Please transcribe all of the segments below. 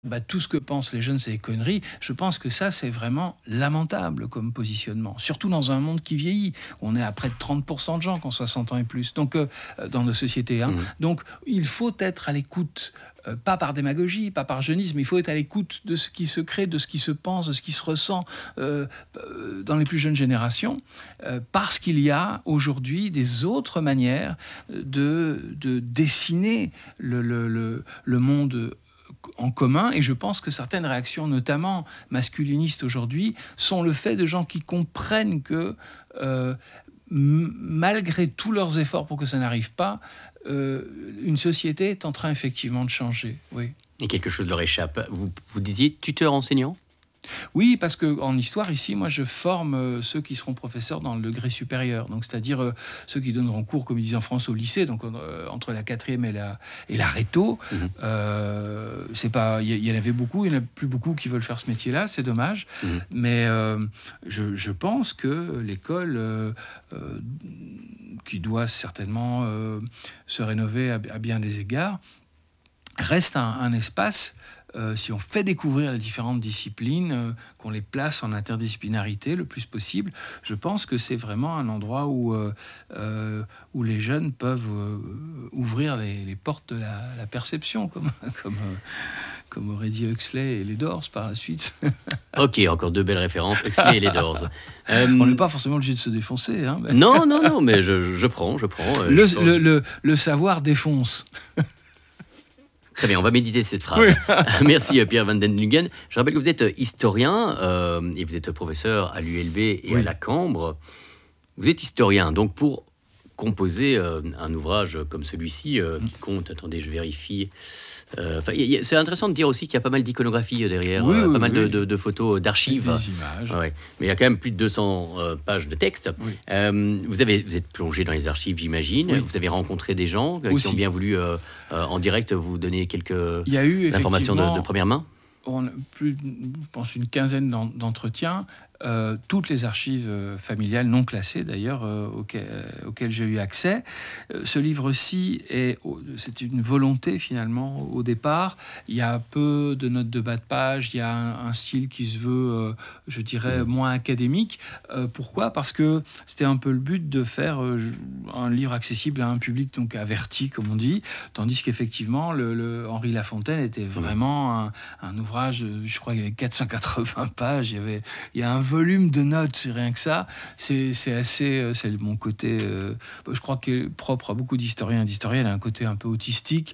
Tout ce que pensent les jeunes, c'est des conneries. Je pense que ça, c'est vraiment lamentable comme positionnement. Surtout dans un monde qui vieillit. On est à près de 30% de gens qui ont 60 ans et plus. Donc, dans nos sociétés. Mmh. Donc, il faut être à l'écoute, pas par démagogie, pas par jeunisme, il faut être à l'écoute de ce qui se crée, de ce qui se pense, de ce qui se ressent dans les plus jeunes générations, parce qu'il y a aujourd'hui des autres manières de dessiner le monde en commun, et je pense que certaines réactions, notamment masculinistes aujourd'hui, sont le fait de gens qui comprennent que malgré tous leurs efforts pour que ça n'arrive pas, une société est en train effectivement de changer. Oui. Et quelque chose leur échappe. Vous disiez tuteur enseignant? Oui, parce qu'en histoire, ici, moi, je forme ceux qui seront professeurs dans le degré supérieur. Donc, c'est-à-dire ceux qui donneront cours, comme ils disent en France, au lycée, donc entre la quatrième et la réto. Mmh. Il y en avait beaucoup, il n'y en a plus beaucoup qui veulent faire ce métier-là, c'est dommage. Mmh. Mais je pense que l'école, qui doit certainement se rénover à bien des égards, reste un espace, si on fait découvrir les différentes disciplines, qu'on les place en interdisciplinarité le plus possible, je pense que c'est vraiment un endroit où les jeunes peuvent ouvrir les portes de la perception, comme aurait dit Huxley et les Doors par la suite. Ok, encore deux belles références, Huxley et les Doors. On n'est pas forcément obligé de se défoncer. Mais... Non, mais je prends. Le savoir défonce. Très bien, on va méditer cette phrase. Oui. Merci Pierre van den Dungen. Je rappelle que vous êtes historien et vous êtes professeur à l'ULB et à la Cambre. Vous êtes historien, donc pour composer un ouvrage comme celui-ci, qui compte, attendez, je vérifie. C'est intéressant de dire aussi qu'il y a pas mal d'iconographie derrière, pas mal de photos d'archives. Des images. Ouais. Mais il y a quand même plus de 200 pages de texte. Oui. Vous êtes plongé dans les archives, j'imagine. Oui. Vous avez rencontré des gens qui ont bien voulu, en direct, vous donner quelques informations de première main. On a je pense, une quinzaine d'entretiens. Toutes les archives familiales, non classées d'ailleurs, auxquelles j'ai eu accès. Ce livre-ci, c'est une volonté finalement au départ. Il y a peu de notes de bas de page, il y a un style qui se veut, je dirais, moins académique. Pourquoi ? Parce que c'était un peu le but de faire un livre accessible à un public donc averti, comme on dit, tandis qu'effectivement, Henri Lafontaine était vraiment un ouvrage, je crois qu'il y avait 480 pages, il y a un volume de notes, c'est rien que ça. C'est assez, c'est mon côté, je crois qu'il est propre à beaucoup d'historiens et d'historiennes, un côté un peu autistique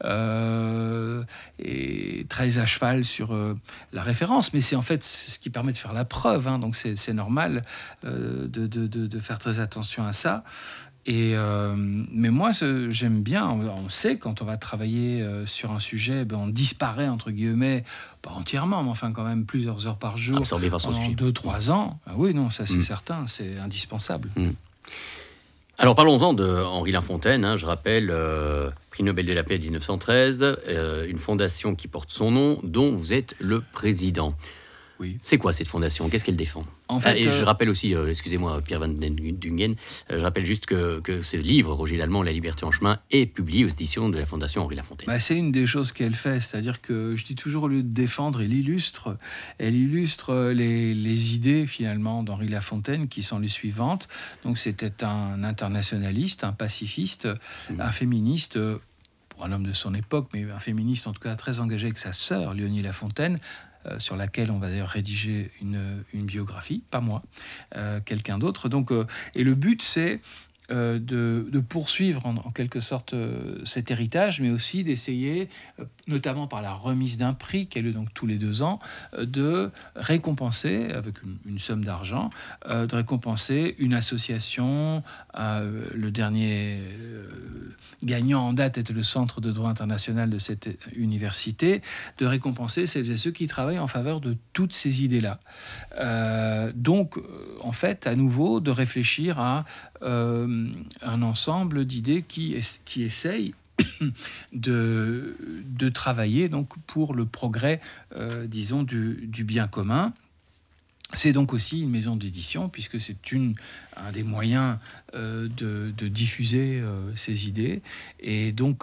et très à cheval sur la référence. Mais c'est en fait ce qui permet de faire la preuve, donc c'est normal de faire très attention à ça. Mais moi, j'aime bien. On sait quand on va travailler sur un sujet, on disparaît entre guillemets, pas entièrement, mais enfin quand même plusieurs heures par jour, absorbé par son pendant sujet. 2-3 ans. Ah oui, non, ça c'est certain, c'est indispensable. Alors parlons-en de Henri Lafontaine. Je rappelle, prix Nobel de la paix 1913, une fondation qui porte son nom, dont vous êtes le président. Oui. C'est quoi cette fondation ? Qu'est-ce qu'elle défend ? En fait, et je rappelle aussi, excusez-moi Pierre van den Dungen, je rappelle juste que ce livre, Roger Lallemand, La liberté en chemin, est publié aux éditions de la Fondation Henri Lafontaine. C'est une des choses qu'elle fait, c'est-à-dire que je dis toujours, au lieu de défendre, elle illustre les idées finalement d'Henri Lafontaine qui sont les suivantes. Donc c'était un internationaliste, un pacifiste, un féministe, pour un homme de son époque, mais un féministe en tout cas très engagé avec sa sœur, Léonie Lafontaine, sur laquelle on va d'ailleurs rédiger une biographie, pas moi, quelqu'un d'autre. Donc, et le but, c'est de poursuivre en quelque sorte cet héritage, mais aussi d'essayer, notamment par la remise d'un prix qui a lieu donc tous les 2 ans, de récompenser, avec une somme d'argent, de récompenser une association. Le dernier gagnant en date était le Centre de droit international de cette université, de récompenser celles et ceux qui travaillent en faveur de toutes ces idées-là. Donc, en fait, à nouveau, de réfléchir à un ensemble d'idées qui essayent de travailler donc pour le progrès, disons, du bien commun. C'est donc aussi une maison d'édition, puisque c'est un des moyens de diffuser ces idées. Et donc,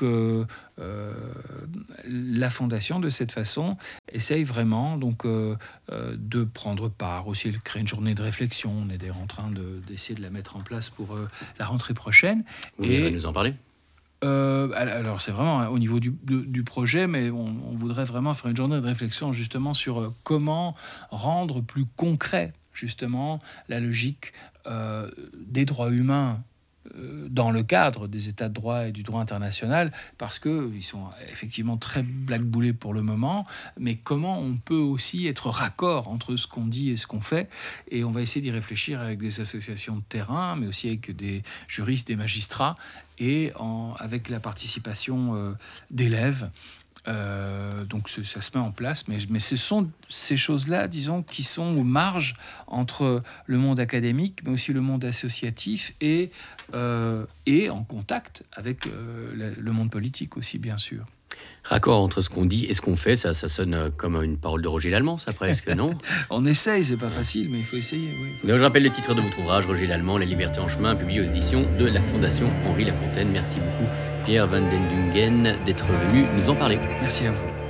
la Fondation, de cette façon, essaye vraiment de prendre part, aussi de créer une journée de réflexion. On est d'ailleurs en train d'essayer de la mettre en place pour la rentrée prochaine. Vous voulez nous en parler ? Alors c'est vraiment au niveau du projet, mais on voudrait vraiment faire une journée de réflexion justement sur comment rendre plus concret justement la logique des droits humains dans le cadre des états de droit et du droit international, parce qu'ils sont effectivement très blackboulés pour le moment, mais comment on peut aussi être raccord entre ce qu'on dit et ce qu'on fait. Et on va essayer d'y réfléchir avec des associations de terrain, mais aussi avec des juristes, des magistrats, et avec la participation d'élèves. Donc ça se met en place, mais ce sont ces choses-là, disons, qui sont aux marges entre le monde académique, mais aussi le monde associatif et en contact avec le monde politique aussi, bien sûr. Raccord entre ce qu'on dit et ce qu'on fait, ça sonne comme une parole de Roger Lallemand, ça presque, non ? On essaye, c'est pas facile, mais il faut essayer. Oui, Donc, je rappelle le titre de votre ouvrage, Roger Lallemand, La liberté en chemin, publié aux éditions de la Fondation Henri Lafontaine. Merci beaucoup, Pierre van den Dungen, d'être venu nous en parler. Merci à vous.